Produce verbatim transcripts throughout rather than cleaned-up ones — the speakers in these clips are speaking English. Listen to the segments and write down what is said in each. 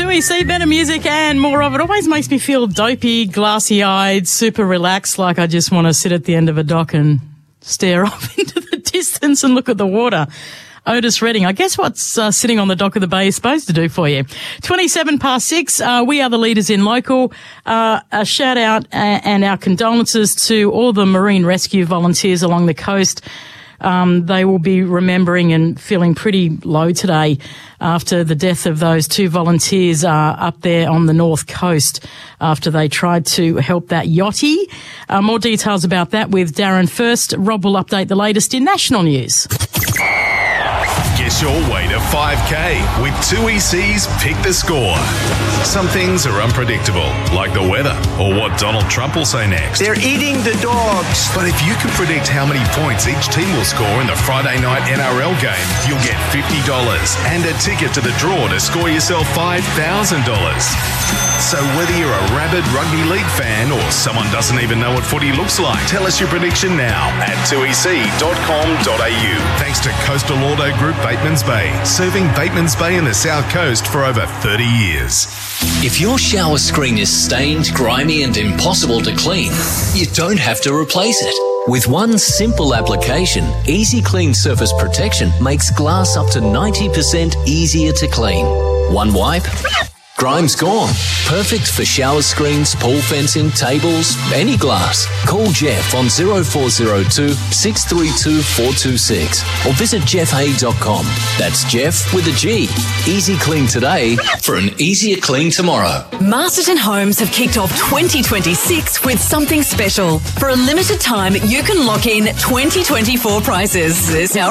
two E C, better music and more of it. Always makes me feel dopey, glassy-eyed, super relaxed, like I just want to sit at the end of a dock and stare off into the distance and look at the water. Otis Redding, I guess what's uh, sitting on the dock of the bay is supposed to do for you. twenty-seven past six, uh, we are the leaders in local. Uh, a shout out uh, and our condolences to all the marine rescue volunteers along the coast. Um, they will be remembering and feeling pretty low today after the death of those two volunteers uh, up there on the north coast after they tried to help that yachty. Uh, more details about that with Darren first. Rob will update the latest in national news. Guess your way to five K with two E C's Pick the Score. Some things are unpredictable, like the weather or what Donald Trump will say next. They're eating the dogs. But if you can predict how many points each team will score in the Friday night N R L game, you'll get fifty dollars and a ticket to the draw to score yourself five thousand dollars. So whether you're a rabid rugby league fan or someone doesn't even know what footy looks like, tell us your prediction now at two e c dot com dot a u. Thanks to Coastal Auto Group Batemans Bay, serving Batemans Bay and the South Coast for over thirty years. If your shower screen is stained, grimy and impossible to clean, you don't have to replace it. With one simple application, Easy Clean Surface Protection makes glass up to ninety percent easier to clean. One wipe, grime's gone. Perfect for shower screens, pool fencing, tables, any glass. Call Jeff on zero four zero two, six three two, four two six or visit jeff hay dot com. That's Jeff with a G. Easy Clean today for an easier clean tomorrow. Masterton Homes have kicked off twenty twenty-six with something special. For a limited time, you can lock in twenty twenty-four prices. There's our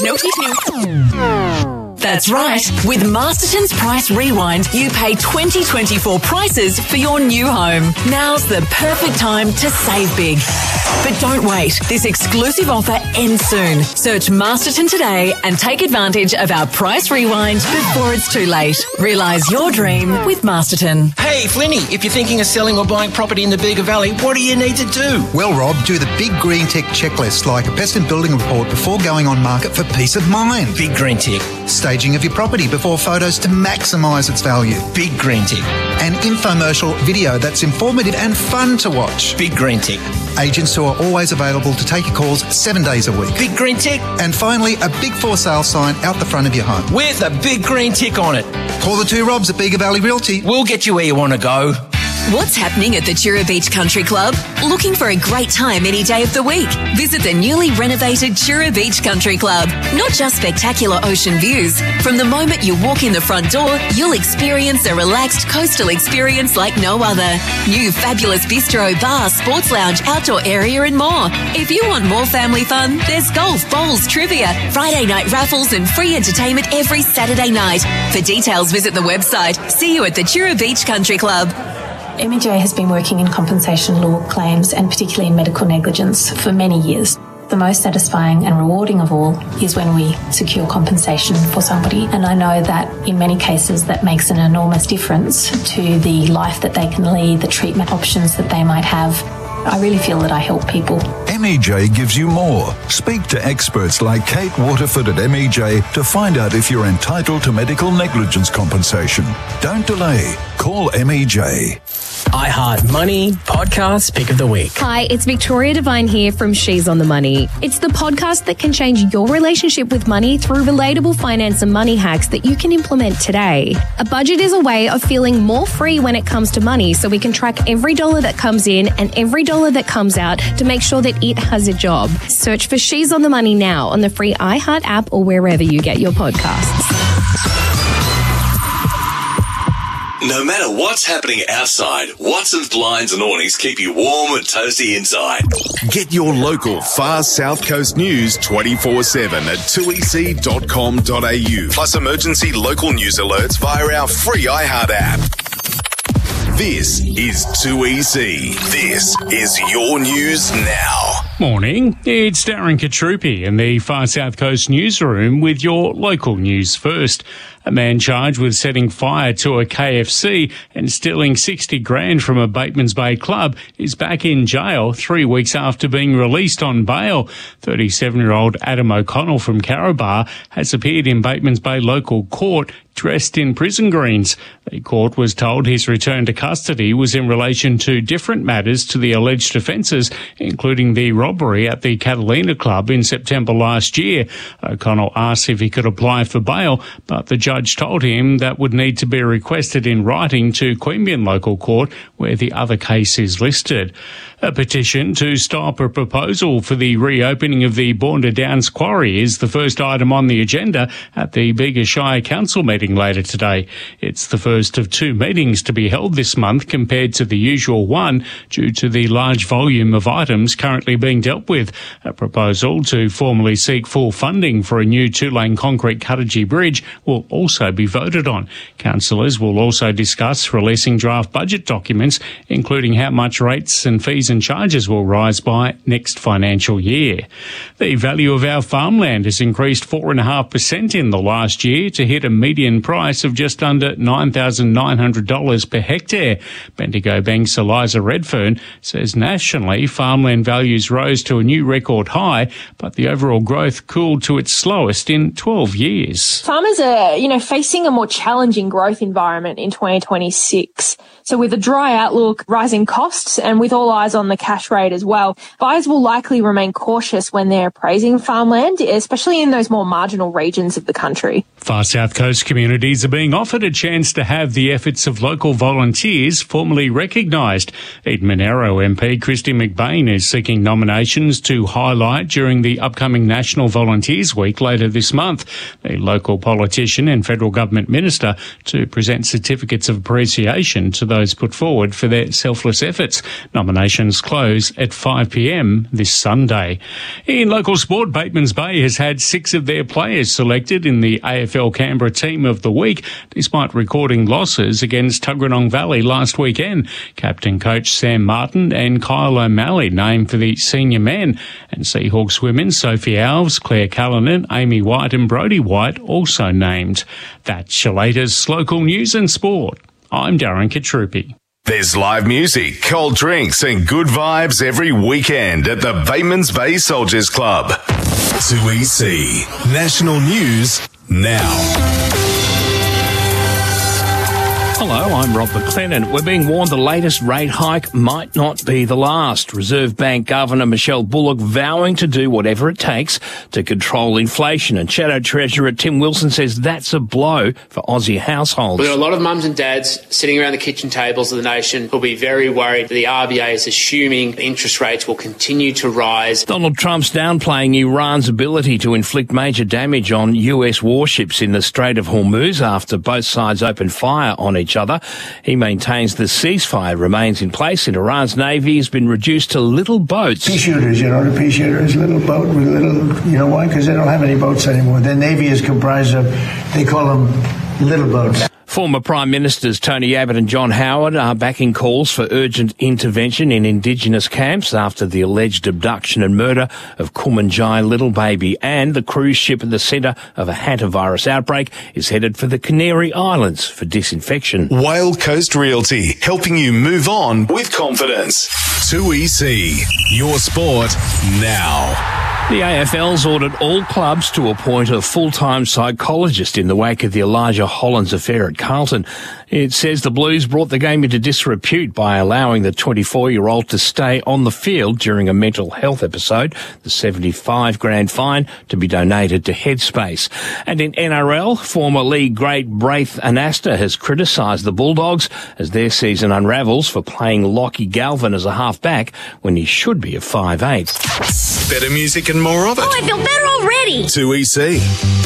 That's right. With Masterton's Price Rewind, you pay twenty twenty-four prices for your new home. Now's the perfect time to save big. But don't wait. This exclusive offer ends soon. Search Masterton today and take advantage of our Price Rewind before it's too late. Realise your dream with Masterton. Hey, Flinny, if you're thinking of selling or buying property in the Bega Valley, what do you need to do? Well, Rob, do the big green tick checklist like a pest and building report before going on market for peace of mind. Big green tick. Staging of your property before photos to maximise its value. Big green tick. An infomercial video that's informative and fun to watch. Big green tick. Agents who are always available to take your calls seven days a week. Big green tick. And finally, a big for sale sign out the front of your home. With a big green tick on it. Call the two Robs at Bega Valley Realty. We'll get you where you want to go. What's happening at the Chura Beach Country Club? Looking for a great time any day of the week? Visit the newly renovated Chura Beach Country Club. Not just spectacular ocean views. From the moment you walk in the front door, you'll experience a relaxed coastal experience like no other. New fabulous bistro, bar, sports lounge, outdoor area and more. If you want more family fun, there's golf, bowls, trivia, Friday night raffles and free entertainment every Saturday night. For details, visit the website. See you at the Chura Beach Country Club. M E J has been working in compensation law claims and particularly in medical negligence for many years. The most satisfying and rewarding of all is when we secure compensation for somebody, and I know that in many cases that makes an enormous difference to the life that they can lead, the treatment options that they might have. I really feel that I help people. M E J gives you more. Speak to experts like Kate Waterford at M E J to find out if you're entitled to medical negligence compensation. Don't delay. Call M E J. iHeart Money Podcast Pick of the Week. Hi, it's Victoria Devine here from She's on the Money. It's the podcast that can change your relationship with money through relatable finance and money hacks that you can implement today. A budget is a way of feeling more free when it comes to money, so we can track every dollar that comes in and every dollar that comes out to make sure that it has a job. Search for She's on the Money now on the free iHeart app or wherever you get your podcasts. No matter what's happening outside, Watson's blinds and awnings keep you warm and toasty inside. Get your local far South Coast news twenty-four seven at two e c dot com dot a u. Plus emergency local news alerts via our free iHeart app. This is two E C. This is your news now. Morning, it's Darren Katrupi in the Far South Coast newsroom with your local news first. A man charged with setting fire to a K F C and stealing sixty grand from a Batemans Bay club is back in jail three weeks after being released on bail. thirty-seven-year-old Adam O'Connell from Carabar has appeared in Batemans Bay local court dressed in prison greens. The court was told his return to custody was in relation to different matters to the alleged offences, including the robbery at the Catalina Club in September last year. O'Connell asked if he could apply for bail, but the judge told him that would need to be requested in writing to Queanbeyan Local Court, where the other case is listed. A petition to stop a proposal for the reopening of the Boonda Downs Quarry is the first item on the agenda at the Bega Shire Council meeting later today. It's the first of two meetings to be held this month compared to the usual one due to the large volume of items currently being dealt with. A proposal to formally seek full funding for a new two-lane concrete Cuttagee Bridge will also be voted on. Councillors will also discuss releasing draft budget documents, including how much rates and fees and charges will rise by next financial year. The value of our farmland has increased four point five percent in the last year to hit a median price of just under nine thousand nine hundred dollars per hectare. Bendigo Bank's Eliza Redfern says nationally farmland values rose to a new record high, but the overall growth cooled to its slowest in twelve years. Farmers are, you know, facing a more challenging growth environment in twenty twenty-six. So with a dry outlook, rising costs, and with all eyes on the cash rate as well, buyers will likely remain cautious when they're appraising farmland, especially in those more marginal regions of the country. Far South Coast communities are being offered a chance to have the efforts of local volunteers formally recognised. Eden Monaro M P Christy McBain is seeking nominations to highlight during the upcoming National Volunteers Week later this month. The local politician and federal government minister to present certificates of appreciation to those put forward for their selfless efforts. Nominations close at five p.m. this Sunday. In local sport, Batemans Bay has had six of their players selected in the A F L Canberra Team of the Week, despite recording losses against Tuggeranong Valley last weekend. Captain coach Sam Martin and Kyle O'Malley named for the senior men, and Seahawks women Sophie Alves, Claire Callanan, Amy White and Brodie White also named. That's your latest local news and sport. I'm Darren Katrupi. There's live music, cold drinks and good vibes every weekend at the Batemans Bay Soldiers Club. two E C National News now. Hello, I'm Rob McLennan. We're being warned the latest rate hike might not be the last. Reserve Bank Governor Michelle Bullock vowing to do whatever it takes to control inflation. And Shadow Treasurer Tim Wilson says that's a blow for Aussie households. There are a lot of mums and dads sitting around the kitchen tables of the nation who'll be very worried that the R B A is assuming interest rates will continue to rise. Donald Trump's downplaying Iran's ability to inflict major damage on U S warships in the Strait of Hormuz after both sides opened fire on each other. He maintains the ceasefire remains in place and Iran's navy has been reduced to little boats. Pea shooters, you know, the pea shooters, little boat with little, you know why? Because they don't have any boats anymore. Their navy is comprised of, they call them little boats. Former Prime Ministers Tony Abbott and John Howard are backing calls for urgent intervention in Indigenous camps after the alleged abduction and murder of Kumanjai little baby, and the cruise ship at the centre of a hantavirus outbreak is headed for the Canary Islands for disinfection. Whale Coast Realty, helping you move on with confidence. two E C, your sport now. The A F L's ordered all clubs to appoint a full-time psychologist in the wake of the Elijah Hollands affair at Carlton. It says the Blues brought the game into disrepute by allowing the twenty-four-year-old to stay on the field during a mental health episode. The seventy-five grand fine to be donated to Headspace. And in N R L, former league great Braith Anasta has criticised the Bulldogs as their season unravels for playing Lockie Galvin as a half-back when he should be a five eight. Better music and more of it. Oh, I feel better already. two E C.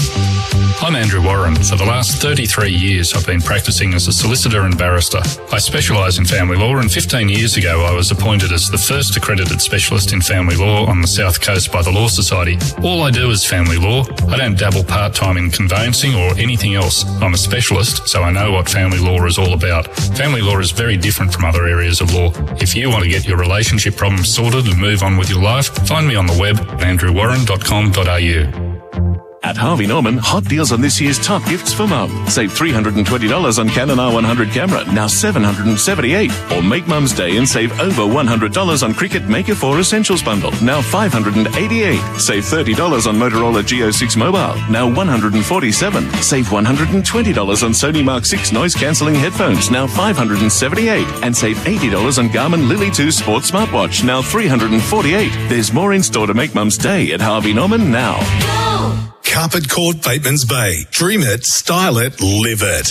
I'm Andrew Warren. For the last thirty-three years, I've been practicing as a solicitor and barrister. I specialise in family law, and fifteen years ago, I was appointed as the first accredited specialist in family law on the South Coast by the Law Society. All I do is family law. I don't dabble part-time in conveyancing or anything else. I'm a specialist, so I know what family law is all about. Family law is very different from other areas of law. If you want to get your relationship problems sorted and move on with your life, find me on the web at andrew warren dot com dot a u. At Harvey Norman, hot deals on this year's top gifts for mum. Save three hundred twenty dollars on Canon R one hundred camera, now seven hundred seventy-eight dollars. Or make Mum's Day and save over one hundred dollars on Cricket Maker four Essentials bundle, now five hundred eighty-eight dollars. Save thirty dollars on Motorola G O six Mobile, now one hundred forty-seven dollars. Save one hundred twenty dollars on Sony Mark six noise-cancelling headphones, now five hundred seventy-eight dollars. And save eighty dollars on Garmin Lily two Sports Smartwatch, now three hundred forty-eight dollars. There's more in store to make Mum's Day at Harvey Norman now. Carpet Court Bateman's Bay. Dream it, style it, live it.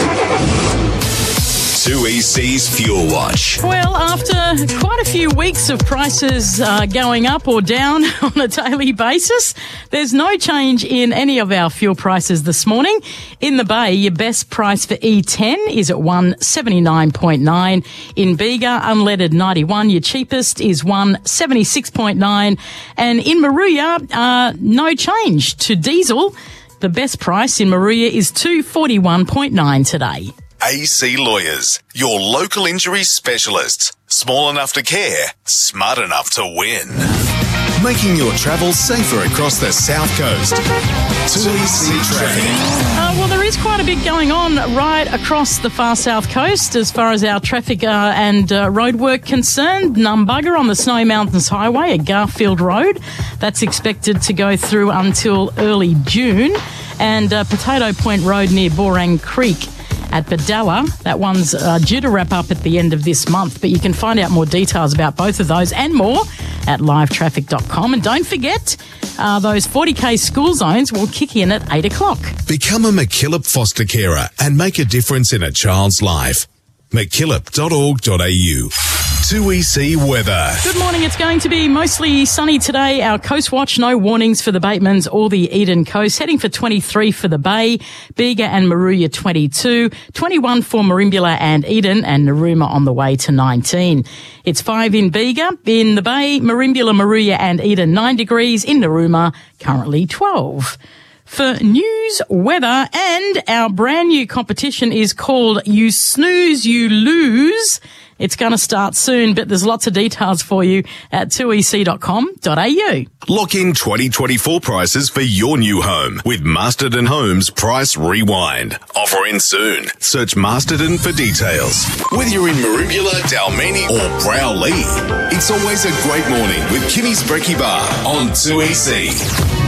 two E C's Fuel Watch. Well, after quite a few weeks of prices uh, going up or down on a daily basis, there's no change in any of our fuel prices this morning. In the Bay, your best price for E ten is at one seventy-nine point nine. In Bega, unleaded ninety-one. Your cheapest is one seventy-six point nine. And in Moruya, uh, no change to diesel. The best price in Moruya is two forty-one point nine today. A C Lawyers, your local injury specialists. Small enough to care, smart enough to win. Making your travel safer across the South Coast. two E C Traffic. Uh, well, there is quite a bit going on right across the far south coast as far as our traffic uh, and uh, road work concerned. Numbugger on the Snowy Mountains Highway at Garfield Road. That's expected to go through until early June. And uh, Potato Point Road near Borang Creek at Badalla. That one's uh, due to wrap up at the end of this month, but you can find out more details about both of those and more at live traffic dot com. And don't forget, uh, those forty K school zones will kick in at eight o'clock. Become a McKillop foster carer and make a difference in a child's life. mckillop dot org dot a u. two E C weather. Good morning. It's going to be mostly sunny today. Our Coast Watch, no warnings for the Batemans or the Eden Coast. Heading for twenty-three for the Bay, Bega and Moruya twenty-two, twenty-one for Merimbula and Eden, and Narooma on the way to nineteen. It's five in Bega. In the Bay, Merimbula, Moruya and Eden nine degrees. In Narooma, currently twelve. For news, weather, and our brand new competition is called You Snooze, You Lose. It's going to start soon, but there's lots of details for you at two e c dot com dot a u. Lock in twenty twenty-four prices for your new home with Masterton Homes Price Rewind. Offer in soon. Search Masterton for details. Whether you're in Merimbula, Dalmeny or Browley, it's always a great morning with Kimmy's Brekkie Bar on two E C.